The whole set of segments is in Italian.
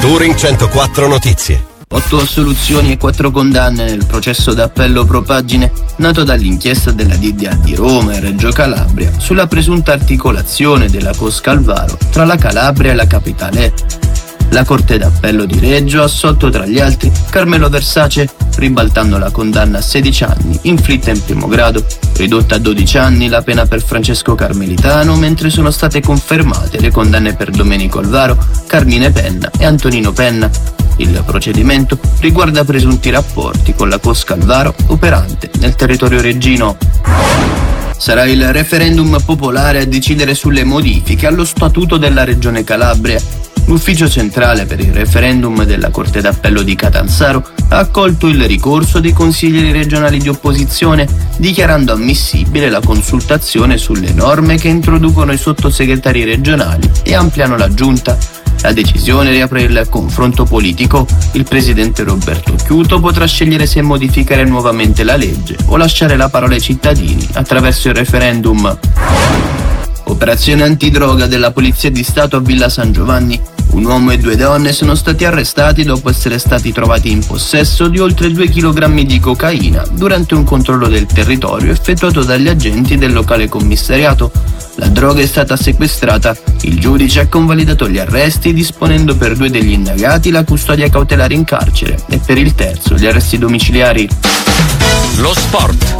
Touring 104 Notizie. 8 assoluzioni e 4 condanne nel processo d'appello pro pagine nato dall'inchiesta della DDA di Roma e Reggio Calabria sulla presunta articolazione della cosca al varo tra la Calabria e la capitale. La Corte d'Appello di Reggio ha assolto tra gli altri Carmelo Versace, ribaltando la condanna a 16 anni, inflitta in primo grado, ridotta a 12 anni la pena per Francesco Carmelitano, mentre sono state confermate le condanne per Domenico Alvaro, Carmine Penna e Antonino Penna. Il procedimento riguarda presunti rapporti con la cosca al varo operante nel territorio reggino. Sarà il referendum popolare a decidere sulle modifiche allo statuto della Regione Calabria. L'Ufficio Centrale per il Referendum della Corte d'Appello di Catanzaro ha accolto il ricorso dei consiglieri regionali di opposizione, dichiarando ammissibile la consultazione sulle norme che introducono i sottosegretari regionali e ampliano la giunta. La decisione riapre il confronto politico. Il presidente Roberto Chiuto potrà scegliere se modificare nuovamente la legge o lasciare la parola ai cittadini attraverso il referendum. Operazione antidroga della Polizia di Stato a Villa San Giovanni. Un uomo e 2 donne sono stati arrestati dopo essere stati trovati in possesso di oltre 2 kg di cocaina durante un controllo del territorio effettuato dagli agenti del locale commissariato. La droga è stata sequestrata. Il giudice ha convalidato gli arresti disponendo per 2 degli indagati la custodia cautelare in carcere e per il terzo gli arresti domiciliari. Lo sport.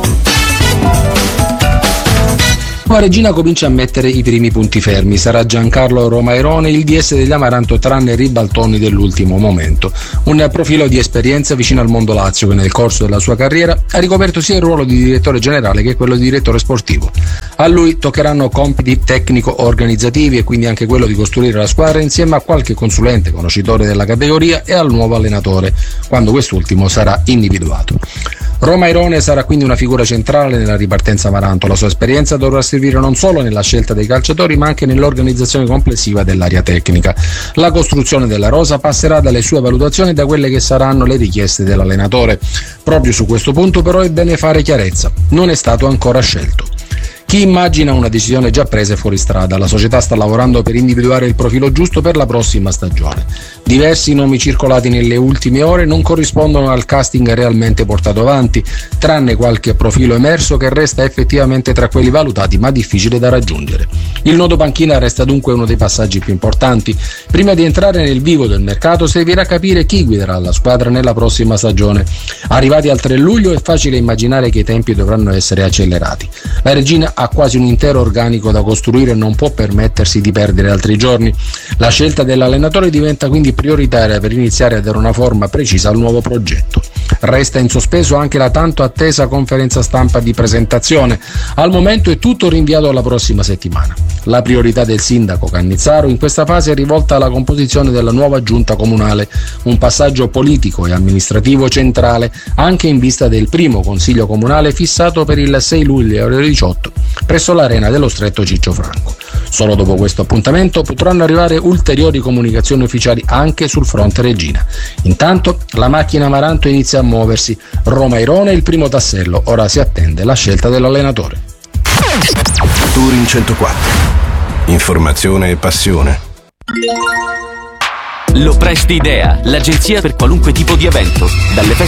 La Regina comincia a mettere i primi punti fermi. Sarà Giancarlo Romairone il DS degli Amaranto tranne ribaltoni dell'ultimo momento. Un profilo di esperienza vicino al mondo Lazio che nel corso della sua carriera ha ricoperto sia il ruolo di direttore generale che quello di direttore sportivo. A lui toccheranno compiti tecnico-organizzativi e quindi anche quello di costruire la squadra insieme a qualche consulente conoscitore della categoria e al nuovo allenatore, quando quest'ultimo sarà individuato. Romairone sarà quindi una figura centrale nella ripartenza Amaranto. La sua esperienza dovrà servire non solo nella scelta dei calciatori ma anche nell'organizzazione complessiva dell'area tecnica. La costruzione della rosa passerà dalle sue valutazioni e da quelle che saranno le richieste dell'allenatore. Proprio su questo punto però è bene fare chiarezza. Non è stato ancora scelto. Chi immagina una decisione già presa è fuori strada. La società sta lavorando per individuare il profilo giusto per la prossima stagione. Diversi nomi circolati nelle ultime ore non corrispondono al casting realmente portato avanti, tranne qualche profilo emerso che resta effettivamente tra quelli valutati ma difficile da raggiungere. Il nodo panchina resta dunque uno dei passaggi più importanti. Prima di entrare nel vivo del mercato servirà capire chi guiderà la squadra nella prossima stagione. Arrivati al 3 luglio è facile immaginare che i tempi dovranno essere accelerati. La Regina ha quasi un intero organico da costruire e non può permettersi di perdere altri giorni. La scelta dell'allenatore diventa quindi prioritaria per iniziare a dare una forma precisa al nuovo progetto. Resta in sospeso anche la tanto attesa conferenza stampa di presentazione. Al momento è tutto rinviato alla prossima settimana. La priorità del sindaco Cannizzaro in questa fase è rivolta alla composizione della nuova giunta comunale, un passaggio politico e amministrativo centrale anche in vista del primo consiglio comunale fissato per il 6 luglio alle 18 presso l'arena dello Stretto Ciccio Franco. Solo dopo questo appuntamento potranno arrivare ulteriori comunicazioni ufficiali anche sul fronte Regina. Intanto la macchina Amaranto inizia a muoversi. Romairone è il primo tassello, ora si attende la scelta dell'allenatore. Touring 104. Informazione e passione. Lo Presti Idea, l'agenzia per qualunque tipo di evento, dalle feste